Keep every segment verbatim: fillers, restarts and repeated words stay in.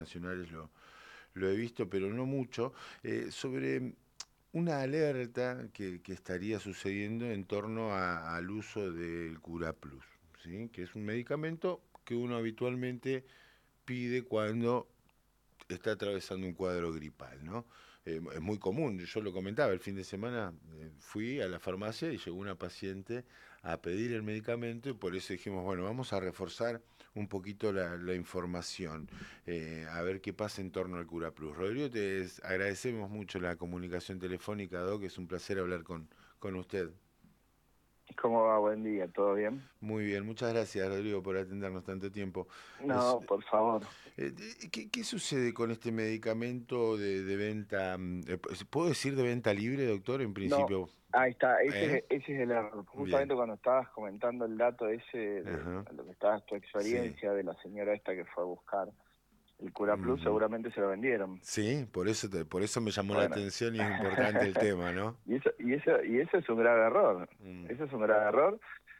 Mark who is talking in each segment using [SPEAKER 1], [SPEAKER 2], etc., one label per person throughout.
[SPEAKER 1] nacionales lo, lo he visto, pero no mucho, eh, sobre una alerta que, que estaría sucediendo en torno a- al uso del Curaplus, ¿sí? Que es un medicamento que uno habitualmente pide cuando está atravesando un cuadro gripal, ¿no? Eh, es muy común, yo lo comentaba, el fin de semana eh, fui a la farmacia y llegó una paciente a pedir el medicamento y por eso dijimos, bueno, vamos a reforzar un poquito la, la información, eh, a ver qué pasa en torno al Curaplus. Rodrigo, te agradecemos mucho la comunicación telefónica, Doc, es un placer hablar con, con usted.
[SPEAKER 2] ¿Cómo va? Buen día, ¿todo bien?
[SPEAKER 1] Muy bien, muchas gracias, Rodrigo, por atendernos tanto tiempo. Es,
[SPEAKER 2] No, por favor.
[SPEAKER 1] Eh, ¿qué, qué sucede con este medicamento de, de venta? mm, eh, ¿Puedo decir de venta libre, doctor? En
[SPEAKER 2] No,
[SPEAKER 1] principio,
[SPEAKER 2] ahí está, ese,
[SPEAKER 1] ¿eh?
[SPEAKER 2] es- ese es el error.
[SPEAKER 1] Bien.
[SPEAKER 2] Justamente cuando estabas comentando el dato ese de
[SPEAKER 1] Ajá.
[SPEAKER 2] lo que estabas, tu
[SPEAKER 1] Sí.
[SPEAKER 2] experiencia de la señora esta que fue a buscar el Cura Plus,
[SPEAKER 1] Ujú.
[SPEAKER 2] seguramente se lo vendieron.
[SPEAKER 1] Sí, por eso, te- por eso me llamó la
[SPEAKER 2] Bueno.
[SPEAKER 1] atención y es importante el tema, ¿no?
[SPEAKER 2] y eso, y eso, y eso es un grave error.
[SPEAKER 1] Mm,
[SPEAKER 2] Eso es un grave error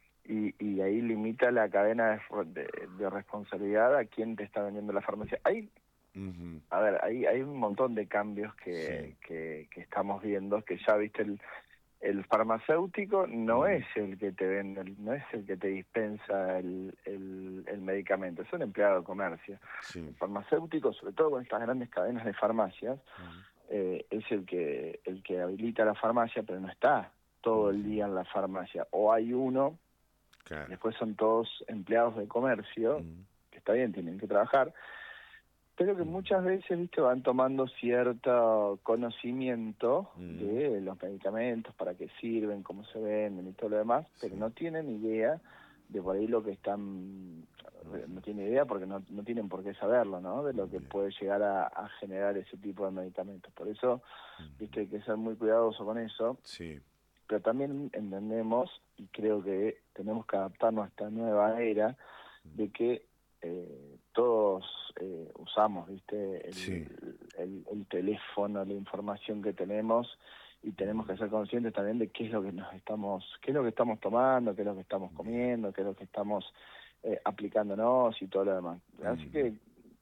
[SPEAKER 2] y, y ahí limita la cadena de, de, de responsabilidad a quien te está vendiendo la farmacia. Hay
[SPEAKER 1] ujú.
[SPEAKER 2] A ver, hay, hay un montón de cambios
[SPEAKER 1] Sí.
[SPEAKER 2] que, que, que estamos viendo, que ya viste, el, el farmacéutico no
[SPEAKER 1] Ujú.
[SPEAKER 2] es el que te vende, el- no es el que te dispensa el, el, el medicamento, es un empleado de comercio.
[SPEAKER 1] Sí.
[SPEAKER 2] El farmacéutico, sobre todo con estas grandes cadenas de farmacias,
[SPEAKER 1] Ujú.
[SPEAKER 2] eh, es el que, el que habilita la farmacia, pero no está todo el
[SPEAKER 1] Ujú.
[SPEAKER 2] día en la farmacia. O hay uno,
[SPEAKER 1] Claro.
[SPEAKER 2] después son todos empleados de comercio,
[SPEAKER 1] Ujú.
[SPEAKER 2] que está bien, tienen que trabajar, pero que
[SPEAKER 1] Ujú.
[SPEAKER 2] muchas veces, viste, van tomando cierto conocimiento
[SPEAKER 1] Ujú.
[SPEAKER 2] de los medicamentos, para qué sirven, cómo se venden y todo lo demás, pero
[SPEAKER 1] Sí.
[SPEAKER 2] no tienen idea de por ahí lo que están, no
[SPEAKER 1] Ujú.
[SPEAKER 2] tienen idea porque no, no tienen por qué saberlo, ¿no? De lo que
[SPEAKER 1] Bien.
[SPEAKER 2] puede llegar a, a generar ese tipo de medicamentos. Por eso,
[SPEAKER 1] Ujú.
[SPEAKER 2] viste, hay que ser muy cuidadoso con eso,
[SPEAKER 1] Sí.
[SPEAKER 2] pero también entendemos, y creo que tenemos que adaptarnos a esta nueva era,
[SPEAKER 1] Ujú.
[SPEAKER 2] de que eh, todos eh, usamos, viste,
[SPEAKER 1] Sí.
[SPEAKER 2] el, el, el teléfono, la información que tenemos, y tenemos que
[SPEAKER 1] Ujú.
[SPEAKER 2] ser conscientes también de qué es lo que nos estamos, qué es lo que estamos tomando, qué es lo que estamos
[SPEAKER 1] Bien.
[SPEAKER 2] comiendo, qué es lo que estamos eh, aplicándonos y todo lo demás. Así
[SPEAKER 1] Ujú.
[SPEAKER 2] que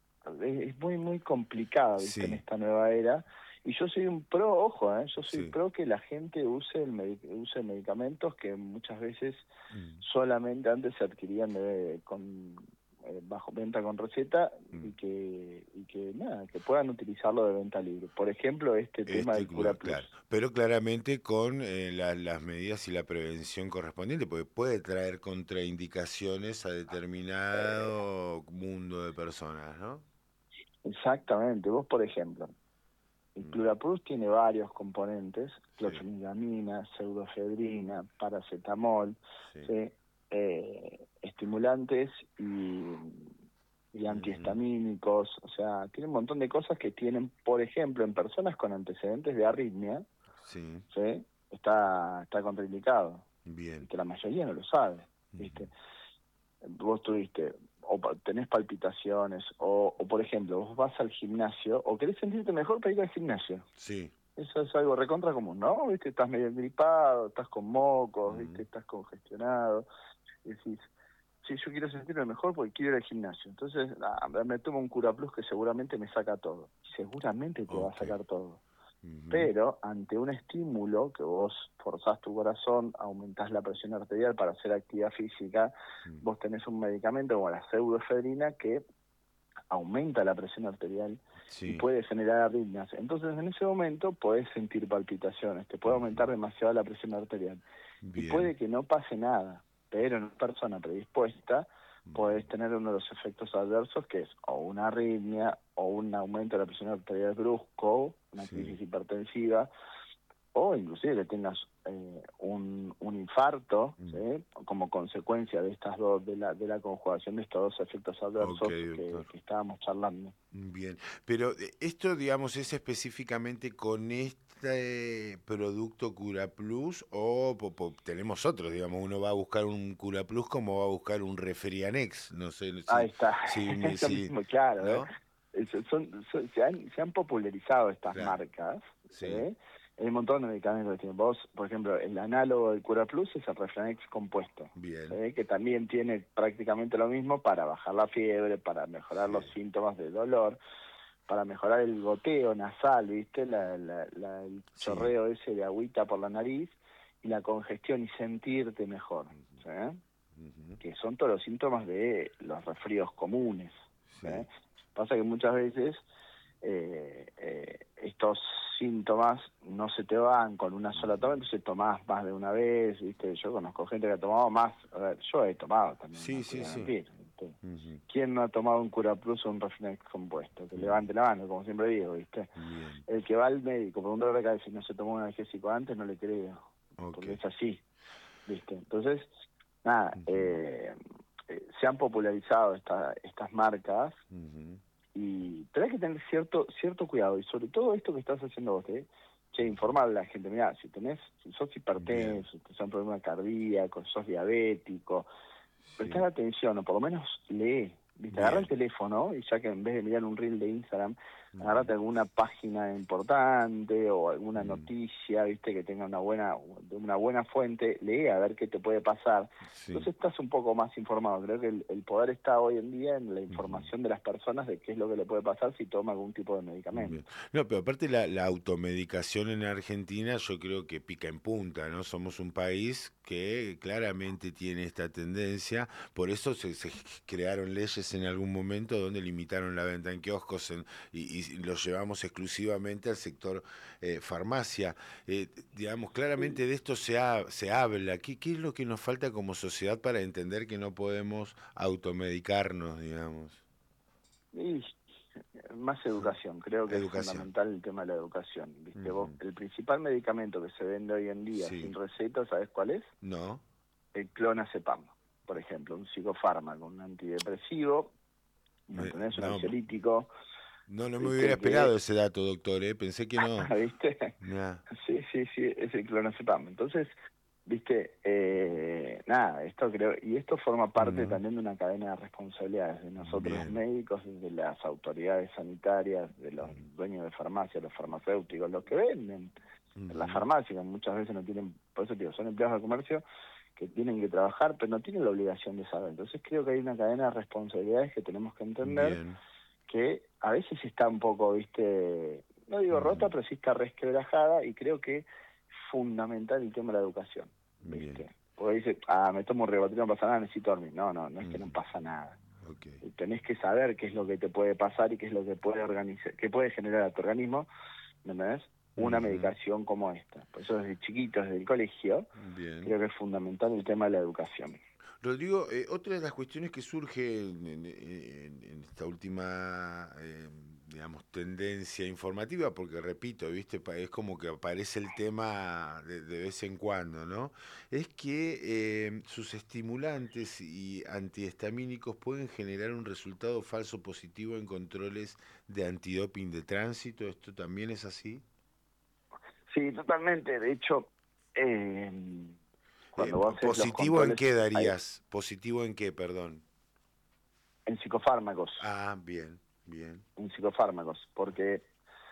[SPEAKER 2] es, es muy, muy complicado, viste, en
[SPEAKER 1] Sí.
[SPEAKER 2] esta nueva era. Y yo soy un pro, ojo, ¿eh? Yo soy
[SPEAKER 1] Sí.
[SPEAKER 2] pro que la gente use el medi- use medicamentos que muchas veces
[SPEAKER 1] Mm,
[SPEAKER 2] solamente antes se adquirían de, con eh, bajo venta con receta,
[SPEAKER 1] mm.
[SPEAKER 2] y que y que nada, que puedan utilizarlo de venta libre. Por ejemplo, este tema
[SPEAKER 1] Este,
[SPEAKER 2] del Cura
[SPEAKER 1] cla-
[SPEAKER 2] Plus.
[SPEAKER 1] claro, pero claramente con eh, la- las medidas y la prevención correspondiente, porque puede traer contraindicaciones a
[SPEAKER 2] Eh,
[SPEAKER 1] determinado mundo de personas, ¿no?
[SPEAKER 2] Exactamente. Vos, por ejemplo, el
[SPEAKER 1] Mm,
[SPEAKER 2] Pluraplus tiene varios componentes:
[SPEAKER 1] sí,
[SPEAKER 2] clofeniramina, pseudoefedrina, paracetamol,
[SPEAKER 1] sí.
[SPEAKER 2] ¿sí? Eh, estimulantes y, y
[SPEAKER 1] Ujú.
[SPEAKER 2] antihistamínicos. O sea, tiene un montón de cosas que tienen, por ejemplo, en personas con antecedentes de arritmia,
[SPEAKER 1] Sí,
[SPEAKER 2] ¿sí? Está, está contraindicado, y
[SPEAKER 1] bien.
[SPEAKER 2] que la mayoría no lo sabe,
[SPEAKER 1] Ujú.
[SPEAKER 2] ¿viste? Vos tuviste, o pa- tenés palpitaciones, o, o por ejemplo, vos vas al gimnasio, o querés sentirte mejor para ir al gimnasio.
[SPEAKER 1] Sí.
[SPEAKER 2] Eso es algo recontra común, ¿no? ¿Viste? Estás medio gripado, estás con mocos, ¿viste?
[SPEAKER 1] Mm,
[SPEAKER 2] Estás congestionado. Y decís, sí, yo quiero sentirme mejor porque quiero ir al gimnasio. Entonces, ah, me tomo un Cura Plus que seguramente me saca todo. Seguramente te va a
[SPEAKER 1] ok.
[SPEAKER 2] sacar todo.
[SPEAKER 1] Ujú.
[SPEAKER 2] Pero ante un estímulo que vos forzás tu corazón, aumentás la presión arterial para hacer actividad física,
[SPEAKER 1] Mm,
[SPEAKER 2] vos tenés un medicamento como la pseudoefedrina que aumenta la presión arterial y
[SPEAKER 1] sí,
[SPEAKER 2] puede generar arritmias. Entonces, en ese momento podés sentir palpitaciones, te puede aumentar
[SPEAKER 1] ujú.
[SPEAKER 2] demasiado la presión arterial y
[SPEAKER 1] Bien.
[SPEAKER 2] puede que no pase nada, pero en una persona predispuesta
[SPEAKER 1] Ujú.
[SPEAKER 2] podés tener uno de los efectos adversos, que es o una arritmia o un aumento de la presión arterial brusco, una
[SPEAKER 1] Sí.
[SPEAKER 2] crisis hipertensiva, o inclusive que tengas eh, un, un infarto,
[SPEAKER 1] Mm,
[SPEAKER 2] ¿sí? Como consecuencia de estas dos, de la, de la conjugación de estos dos efectos
[SPEAKER 1] ok,
[SPEAKER 2] adversos que,
[SPEAKER 1] doctor.
[SPEAKER 2] que estábamos charlando.
[SPEAKER 1] Bien, pero eh, esto, digamos, es específicamente con este producto Cura Plus o po- po- tenemos otros, digamos, uno va a buscar un Cura Plus como va a buscar un Referianex, no sé
[SPEAKER 2] Ahí
[SPEAKER 1] si,
[SPEAKER 2] está,
[SPEAKER 1] si, me-
[SPEAKER 2] es lo
[SPEAKER 1] si,
[SPEAKER 2] mismo, claro, ¿eh?
[SPEAKER 1] ¿no?
[SPEAKER 2] Es- son, son- se, han, se han popularizado estas
[SPEAKER 1] Claro,
[SPEAKER 2] marcas,
[SPEAKER 1] sí,
[SPEAKER 2] ¿sí? Hay un montón de medicamentos que tienen. Vos, por ejemplo, el análogo del Cura Plus es el Reflenex compuesto,
[SPEAKER 1] bien,
[SPEAKER 2] ¿sí? Que también tiene prácticamente lo mismo para bajar la fiebre, para mejorar los
[SPEAKER 1] sí,
[SPEAKER 2] síntomas de dolor. para mejorar el goteo nasal, ¿viste? La, la, la- el
[SPEAKER 1] Sí.
[SPEAKER 2] chorreo ese de agüita por la nariz y la congestión y sentirte mejor, ¿sí?
[SPEAKER 1] Ujú.
[SPEAKER 2] Que son todos los síntomas de los resfríos comunes.
[SPEAKER 1] Sí.
[SPEAKER 2] ¿Sí? Pasa que muchas veces eh, eh, estos síntomas no se te van con una sola toma, entonces tomás más de una vez, ¿viste? Yo conozco gente que ha tomado más, a ver, yo he tomado también,
[SPEAKER 1] Sí,
[SPEAKER 2] no te
[SPEAKER 1] sí,
[SPEAKER 2] voy a
[SPEAKER 1] sí.
[SPEAKER 2] mentir, ¿viste?
[SPEAKER 1] Ujú.
[SPEAKER 2] ¿Quién no ha tomado un Curaplus o un Reflex compuesto? Que levante la mano, como siempre digo, ¿viste?
[SPEAKER 1] Bien,
[SPEAKER 2] El que va al médico por un dolor de cabeza y no se tomó un analgésico antes, no le creo,
[SPEAKER 1] ok.
[SPEAKER 2] porque es así, ¿viste? Entonces, nada,
[SPEAKER 1] Ujú.
[SPEAKER 2] eh, eh, se han popularizado esta, estas marcas
[SPEAKER 1] Ujú.
[SPEAKER 2] y tenés que tener cierto cierto cuidado, y sobre todo esto que estás haciendo vos, ¿eh? Che, informar a la gente, mirá, si tenés, si sos
[SPEAKER 1] Bien,
[SPEAKER 2] hipertenso, si tenés un problema cardíaco, sos diabético, prestar
[SPEAKER 1] sí,
[SPEAKER 2] atención, o por lo menos lee, ¿viste? Agarra el
[SPEAKER 1] bien.
[SPEAKER 2] teléfono y ya que en vez de mirar un reel de Instagram,
[SPEAKER 1] Ujú.
[SPEAKER 2] agarrate alguna página importante o alguna
[SPEAKER 1] Mm,
[SPEAKER 2] noticia, ¿viste? Que tenga una buena de una buena fuente, lee a ver qué te puede pasar.
[SPEAKER 1] sí.
[SPEAKER 2] Entonces estás un poco más informado. Creo que el, el poder está hoy en día en la
[SPEAKER 1] Ujú.
[SPEAKER 2] información de las personas de qué es lo que le puede pasar si toma algún tipo de
[SPEAKER 1] Bien.
[SPEAKER 2] medicamento.
[SPEAKER 1] No, pero aparte la, la automedicación en Argentina yo creo que pica en punta, ¿no? Somos un país que claramente tiene esta tendencia, por eso se, se crearon leyes en algún momento donde limitaron la venta en kioscos en- y, y los llevamos exclusivamente al sector eh, farmacia. Eh, digamos,
[SPEAKER 2] Sí.
[SPEAKER 1] claramente de esto se, ha- se habla. ¿Qué, qué es lo que nos falta como sociedad para entender que no podemos automedicarnos, digamos?
[SPEAKER 2] Y más educación, creo que es
[SPEAKER 1] Educación.
[SPEAKER 2] fundamental el tema de la educación. ¿Viste? Vos,
[SPEAKER 1] Ujú.
[SPEAKER 2] el principal medicamento que se vende hoy en día
[SPEAKER 1] Sí.
[SPEAKER 2] sin receta, ¿sabes cuál es?
[SPEAKER 1] No,
[SPEAKER 2] El clonazepam, por ejemplo, un psicofármaco, un antidepresivo, ¿me
[SPEAKER 1] me-
[SPEAKER 2] entendés? Un
[SPEAKER 1] no,
[SPEAKER 2] ansiolítico,
[SPEAKER 1] no, no me hubiera
[SPEAKER 2] ¿viste? Que,
[SPEAKER 1] esperado ese dato, doctor, ¿eh? Pensé que no.
[SPEAKER 2] ¿viste?
[SPEAKER 1] Mirá.
[SPEAKER 2] Sí, sí, sí, es el clonazepam. Entonces, ¿viste? Eh, nada, esto creo, y esto forma parte
[SPEAKER 1] No.
[SPEAKER 2] también de una cadena de responsabilidades de nosotros los
[SPEAKER 1] Bien.
[SPEAKER 2] médicos, de las autoridades sanitarias, de los dueños de farmacia, los farmacéuticos, los que venden en la
[SPEAKER 1] Ujú.
[SPEAKER 2] farmacia, que muchas veces no tienen, por eso te digo, son empleados de comercio que tienen que trabajar, pero no tienen la obligación de saber. Entonces creo que hay una cadena de responsabilidades que tenemos que entender,
[SPEAKER 1] Bien.
[SPEAKER 2] que a veces está un poco, viste, no digo rota,
[SPEAKER 1] Ujú.
[SPEAKER 2] pero sí está resquebrajada, y creo que es fundamental el tema de la educación,
[SPEAKER 1] Bien.
[SPEAKER 2] viste. Porque dice, ah, me tomo un Rivotril, no pasa nada, necesito dormir. No, no, no es que no
[SPEAKER 1] Ujú.
[SPEAKER 2] pasa nada.
[SPEAKER 1] Ok.
[SPEAKER 2] Y tenés que saber qué es lo que te puede pasar y qué es lo que puede organizar, qué puede generar a tu organismo, ¿me entendés? Una
[SPEAKER 1] Ujú.
[SPEAKER 2] medicación como esta. Por eso desde chiquitos, desde el colegio,
[SPEAKER 1] Bien.
[SPEAKER 2] creo que es fundamental el tema de la educación.
[SPEAKER 1] Rodrigo, eh, otra de las cuestiones que surge en, en- en- en esta última, eh, digamos, tendencia informativa, porque repito, viste, Pa- es como que aparece el tema de, de vez en cuando, ¿no? Es que eh, sus estimulantes y antihistamínicos pueden generar un resultado falso positivo en controles de antidoping de tránsito. ¿Esto también es así?
[SPEAKER 2] Sí, totalmente. De hecho, eh,
[SPEAKER 1] Eh,
[SPEAKER 2] cuando vos haces los
[SPEAKER 1] ¿positivo en
[SPEAKER 2] controles
[SPEAKER 1] qué
[SPEAKER 2] hay,
[SPEAKER 1] darías? ¿Positivo en qué, perdón?
[SPEAKER 2] en psicofármacos,
[SPEAKER 1] Ah, bien, bien.
[SPEAKER 2] en psicofármacos, porque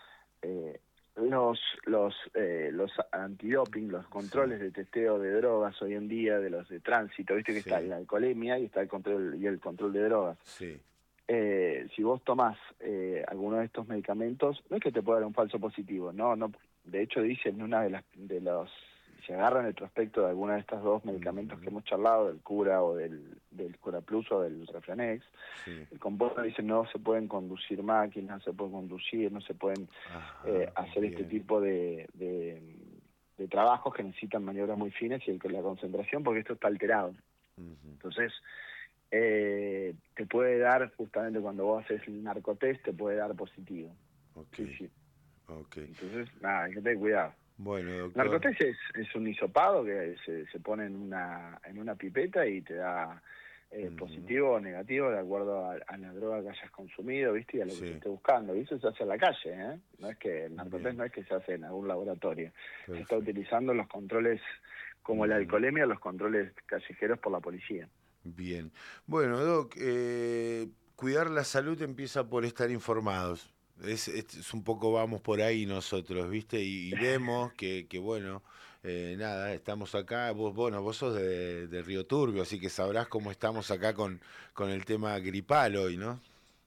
[SPEAKER 2] eh, los los eh, los antidoping, los
[SPEAKER 1] Sí,
[SPEAKER 2] controles de testeo de drogas hoy en día, de los de tránsito, viste que está
[SPEAKER 1] sí,
[SPEAKER 2] la alcoholemia y está el control y el control de drogas.
[SPEAKER 1] sí.
[SPEAKER 2] Eh, si vos tomás eh, alguno de estos medicamentos, no es que te pueda dar un falso positivo, no, no. De hecho dicen una de las de los, si agarran el prospecto de alguna de estas dos medicamentos que
[SPEAKER 1] Ujú.
[SPEAKER 2] hemos charlado, del Cura o del del Cura Plus o del Reflenex,
[SPEAKER 1] Sí.
[SPEAKER 2] el compuesto dice no se pueden conducir máquinas, no se pueden conducir, no se pueden eh,
[SPEAKER 1] Ajá,
[SPEAKER 2] hacer este
[SPEAKER 1] bien.
[SPEAKER 2] tipo de, de, de trabajos que necesitan maniobras muy finas y el, la concentración, porque esto está alterado.
[SPEAKER 1] Ujú.
[SPEAKER 2] Entonces, eh, te puede dar, justamente cuando vos haces el narcotest, te puede dar positivo.
[SPEAKER 1] Ok,
[SPEAKER 2] Sí, sí.
[SPEAKER 1] ok.
[SPEAKER 2] Entonces, nada, hay que tener cuidado.
[SPEAKER 1] Bueno,
[SPEAKER 2] El
[SPEAKER 1] doctor.
[SPEAKER 2] narcotest es, es un hisopado que se, se pone en una, en una pipeta y te da eh,
[SPEAKER 1] Ujú.
[SPEAKER 2] positivo o negativo de acuerdo a, a la droga que hayas consumido, ¿viste? Y a lo que se
[SPEAKER 1] Sí,
[SPEAKER 2] esté buscando. Y eso se hace en la calle, ¿eh? No es que el narcotest
[SPEAKER 1] bien,
[SPEAKER 2] no es que se hace en algún laboratorio. Se está
[SPEAKER 1] perfecto.
[SPEAKER 2] utilizando los controles, como la
[SPEAKER 1] Ujú.
[SPEAKER 2] alcoholemia, los controles callejeros por la policía.
[SPEAKER 1] Bien. Bueno, Doc, eh, cuidar la salud empieza por estar informados. Es, es, es un poco vamos por ahí nosotros, ¿viste? Y, y vemos que, que bueno, eh, nada, estamos acá. Vos, bueno, vos sos de, de Río Turbio, así que sabrás cómo estamos acá con, con el tema gripal hoy, ¿no?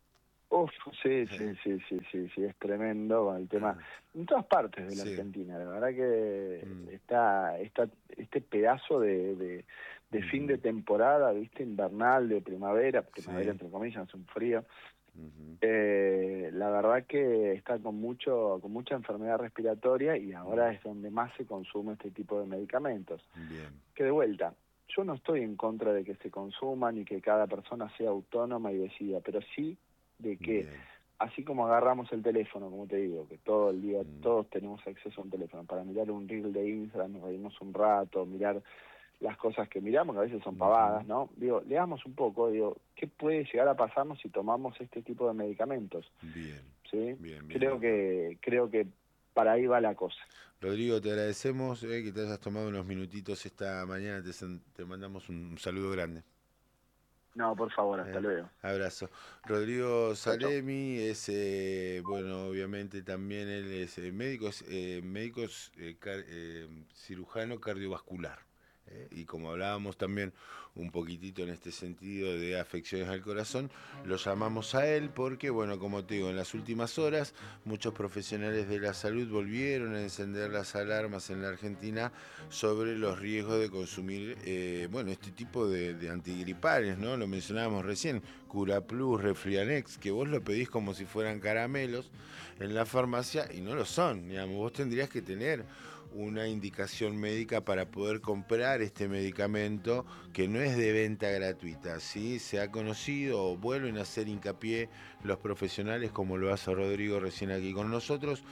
[SPEAKER 2] Uf, sí, sí, sí, sí, sí, sí, es tremendo con el tema, en todas partes de la
[SPEAKER 1] Sí.
[SPEAKER 2] Argentina, la verdad que
[SPEAKER 1] Mm.
[SPEAKER 2] está, está este pedazo de, de, de
[SPEAKER 1] Ujú.
[SPEAKER 2] fin de temporada, viste, invernal, de primavera, primavera
[SPEAKER 1] Sí.
[SPEAKER 2] entre comillas, es un frío,
[SPEAKER 1] Ujú.
[SPEAKER 2] eh, la verdad que está con mucho, con mucha enfermedad respiratoria y ahora
[SPEAKER 1] Mm.
[SPEAKER 2] es donde más se consume este tipo de medicamentos.
[SPEAKER 1] Bien.
[SPEAKER 2] Que de vuelta, yo no estoy en contra de que se consuman y que cada persona sea autónoma y decida, pero sí de que,
[SPEAKER 1] Bien.
[SPEAKER 2] así como agarramos el teléfono, como te digo, que todo el día
[SPEAKER 1] Mm.
[SPEAKER 2] todos tenemos acceso a un teléfono para mirar un reel de Instagram, reírnos un rato, mirar las cosas que miramos, que a veces son pavadas,
[SPEAKER 1] Ujú.
[SPEAKER 2] ¿no? Digo, leamos un poco, digo, ¿qué puede llegar a pasarnos si tomamos este tipo de medicamentos?
[SPEAKER 1] Bien.
[SPEAKER 2] ¿Sí?
[SPEAKER 1] Bien, bien,
[SPEAKER 2] Creo
[SPEAKER 1] bien.
[SPEAKER 2] que, creo que para ahí va la cosa.
[SPEAKER 1] Rodrigo, te agradecemos eh, que te hayas tomado unos minutitos esta mañana. Te, sen- te mandamos un saludo grande.
[SPEAKER 2] No, por favor, hasta
[SPEAKER 1] Eh,
[SPEAKER 2] luego.
[SPEAKER 1] abrazo. Rodrigo
[SPEAKER 2] Chau, chau.
[SPEAKER 1] Salemi es, eh, bueno, obviamente también él es eh, médico, es eh, médico es, eh, car- eh, cirujano cardiovascular. eh, y como hablábamos también un poquitito en este sentido de afecciones al corazón, lo llamamos a él porque, bueno, como te digo, en las últimas horas muchos profesionales de la salud volvieron a encender las alarmas en la Argentina sobre los riesgos de consumir, eh, bueno, este tipo de, de antigripales, ¿no? Lo mencionábamos recién, Curaplus, Refrianex, que vos lo pedís como si fueran caramelos en la farmacia y no lo son, digamos, vos tendrías que tener una indicación médica para poder comprar este medicamento que no es de venta gratuita, ¿sí? Se ha conocido o vuelven a hacer hincapié los profesionales, como lo hace Rodrigo recién aquí con nosotros.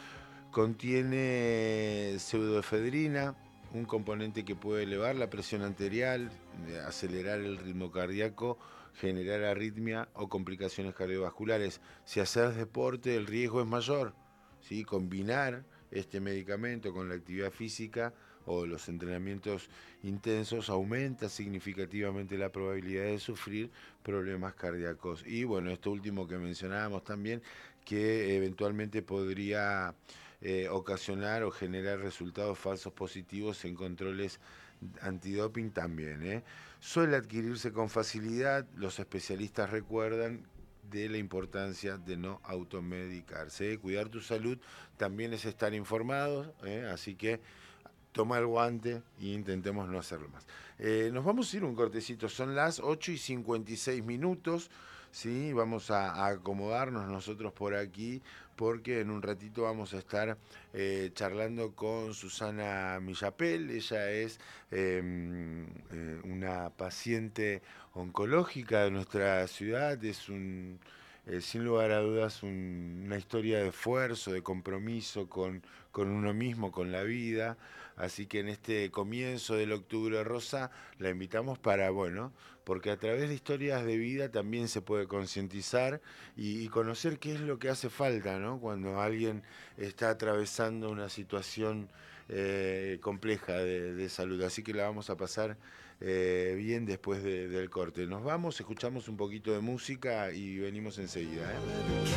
[SPEAKER 1] Contiene pseudoefedrina, un componente que puede elevar la presión arterial, acelerar el ritmo cardíaco, generar arritmia o complicaciones cardiovasculares. Si haces deporte, el riesgo es mayor, ¿sí? Combinar este medicamento con la actividad física o los entrenamientos intensos aumenta significativamente la probabilidad de sufrir problemas cardíacos. Y bueno, esto último que mencionábamos también, que eventualmente podría eh, ocasionar o generar resultados falsos positivos en controles antidoping también. ¿eh? Suele adquirirse con facilidad, los especialistas recuerdan de la importancia de no automedicarse. ¿eh? Cuidar tu salud también es estar informados, ¿eh? así que toma el guante e intentemos no hacerlo más. Eh, nos vamos a ir un cortecito, son las ocho y cincuenta y seis minutos, ¿sí? Vamos a, a acomodarnos nosotros por aquí porque en un ratito vamos a estar eh, charlando con Susana Millapel. Ella es eh, eh, una paciente oncológica de nuestra ciudad, es un... Eh, sin lugar a dudas un, una historia de esfuerzo, de compromiso con, con uno mismo, con la vida. Así que en este comienzo del Octubre Rosa la invitamos para, bueno, porque a través de historias de vida también se puede concientizar y, y conocer qué es lo que hace falta, ¿no? Cuando alguien está atravesando una situación eh, compleja de, de salud. Así que la vamos a pasar eh, bien después de, del corte. Nos vamos, escuchamos un poquito de música y venimos enseguida, ¿eh?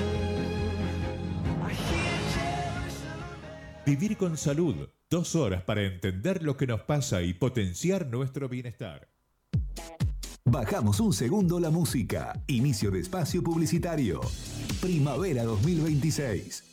[SPEAKER 3] Vivir con salud. Dos horas para entender lo que nos pasa y potenciar nuestro bienestar.
[SPEAKER 4] Bajamos un segundo la música. Inicio de espacio publicitario. Primavera dos mil veintiséis.